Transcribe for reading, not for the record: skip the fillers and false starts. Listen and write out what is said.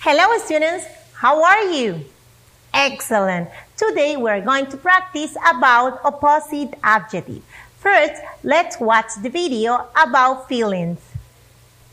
Hello students, how are you? Excellent. Today we're going to practice about opposite adjective. First, let's watch the video about feelings.